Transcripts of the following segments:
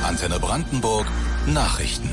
Antenne Brandenburg Nachrichten.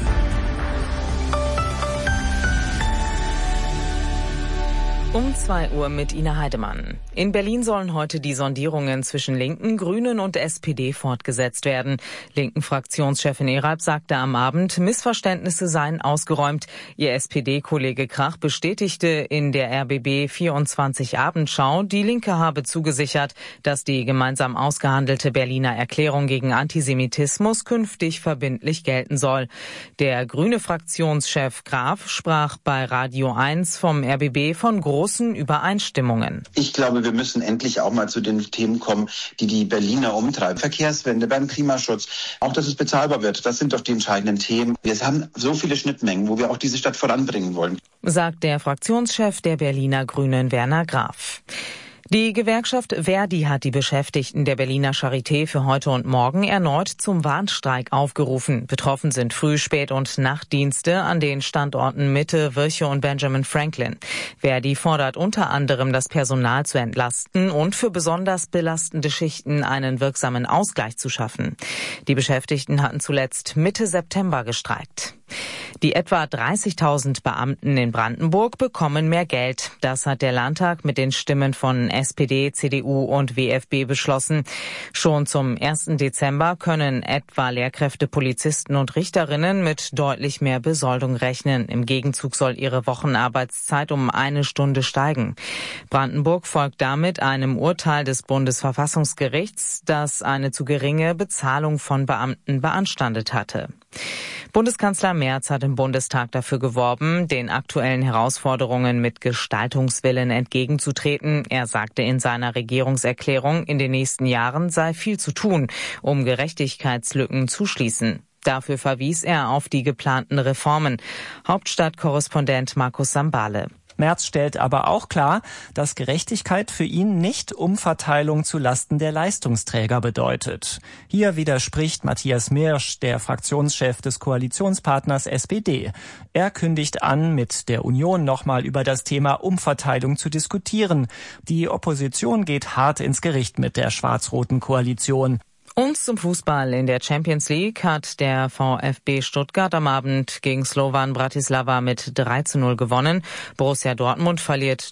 Um 2 Uhr mit Ina Heidemann. In Berlin sollen heute die Sondierungen zwischen Linken, Grünen und SPD fortgesetzt werden. Linken-Fraktionschefin Eralb sagte am Abend, Missverständnisse seien ausgeräumt. Ihr SPD-Kollege Krach bestätigte in der RBB 24 Abendschau, die Linke habe zugesichert, dass die gemeinsam ausgehandelte Berliner Erklärung gegen Antisemitismus künftig verbindlich gelten soll. Der grüne Fraktionschef Graf sprach bei Radio 1 vom RBB von großen Übereinstimmungen. Ich glaube, wir müssen endlich auch mal zu den Themen kommen, die die Berliner umtreiben. Verkehrswende, beim Klimaschutz, auch dass es bezahlbar wird. Das sind doch die entscheidenden Themen. Wir haben so viele Schnittmengen, wo wir auch diese Stadt voranbringen wollen, sagt der Fraktionschef der Berliner Grünen Werner Graf. Die Gewerkschaft ver.di hat die Beschäftigten der Berliner Charité für heute und morgen erneut zum Warnstreik aufgerufen. Betroffen sind Früh-, Spät- und Nachtdienste an den Standorten Mitte, Virchow und Benjamin Franklin. ver.di fordert unter anderem, das Personal zu entlasten und für besonders belastende Schichten einen wirksamen Ausgleich zu schaffen. Die Beschäftigten hatten zuletzt Mitte September gestreikt. Die etwa 30.000 Beamten in Brandenburg bekommen mehr Geld. Das hat der Landtag mit den Stimmen von SPD, CDU und WFB beschlossen. Schon zum 1. Dezember können etwa Lehrkräfte, Polizisten und Richterinnen mit deutlich mehr Besoldung rechnen. Im Gegenzug soll ihre Wochenarbeitszeit um 1 Stunde steigen. Brandenburg folgt damit einem Urteil des Bundesverfassungsgerichts, das eine zu geringe Bezahlung von Beamten beanstandet hatte. Bundeskanzler Merz hat im Bundestag dafür geworben, den aktuellen Herausforderungen mit Gestaltungswillen entgegenzutreten. Er sagte in seiner Regierungserklärung, in den nächsten Jahren sei viel zu tun, um Gerechtigkeitslücken zu schließen. Dafür verwies er auf die geplanten Reformen. Hauptstadtkorrespondent Markus Sambale. Merz stellt aber auch klar, dass Gerechtigkeit für ihn nicht Umverteilung zu Lasten der Leistungsträger bedeutet. Hier widerspricht Matthias Mirsch, der Fraktionschef des Koalitionspartners SPD. Er kündigt an, mit der Union nochmal über das Thema Umverteilung zu diskutieren. Die Opposition geht hart ins Gericht mit der schwarz-roten Koalition. Und zum Fußball. In der Champions League hat der VfB Stuttgart am Abend gegen Slovan Bratislava mit 3:0 gewonnen. Borussia Dortmund verliert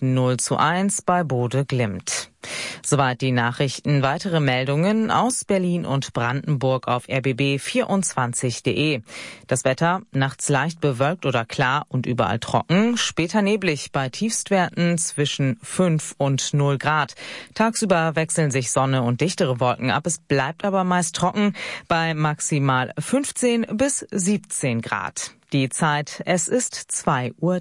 0:1 bei Bode Glimt. Soweit die Nachrichten. Weitere Meldungen aus Berlin und Brandenburg auf rbb24.de. Das Wetter nachts leicht bewölkt oder klar und überall trocken, später neblig bei Tiefstwerten zwischen 5 und 0 Grad. Tagsüber wechseln sich Sonne und dichtere Wolken ab. Es bleibt aber meist trocken bei maximal 15 bis 17 Grad. Die Zeit, es ist 2:03 Uhr.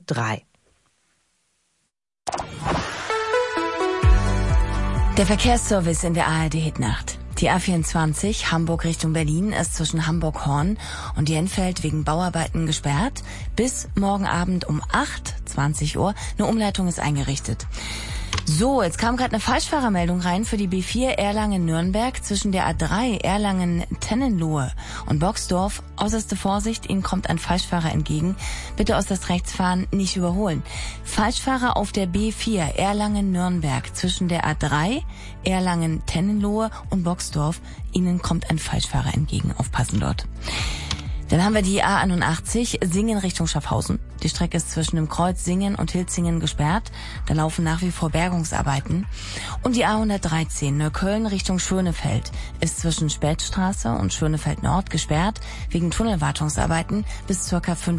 Der Verkehrsservice in der ARD-Hitnacht. Die A24 Hamburg Richtung Berlin ist zwischen Hamburg-Horn und Jenfeld wegen Bauarbeiten gesperrt. Bis morgen Abend um 20 Uhr. Eine Umleitung ist eingerichtet. So, jetzt kam gerade eine Falschfahrermeldung rein für die B4 Erlangen-Nürnberg zwischen der A3 Erlangen-Tennenlohe und Boxdorf. Äußerste Vorsicht, Ihnen kommt ein Falschfahrer entgegen. Bitte aus das Rechtsfahren nicht überholen. Falschfahrer auf der B4 Erlangen-Nürnberg zwischen der A3 Erlangen-Tennenlohe und Boxdorf. Ihnen kommt ein Falschfahrer entgegen. Aufpassen dort. Dann haben wir die A81 Singen Richtung Schaffhausen. Die Strecke ist zwischen dem Kreuz Singen und Hilzingen gesperrt. Da laufen nach wie vor Bergungsarbeiten. Und die A113 Neukölln Richtung Schönefeld ist zwischen Spätstraße und Schönefeld Nord gesperrt wegen Tunnelwartungsarbeiten bis ca. 5